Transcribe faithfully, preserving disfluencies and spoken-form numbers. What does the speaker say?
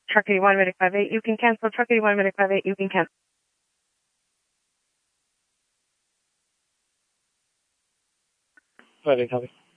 Truck eighty-one, Medic five eight, you can cancel. Truck eighty-one, Medic five eight, you can cancel. Medic, copy.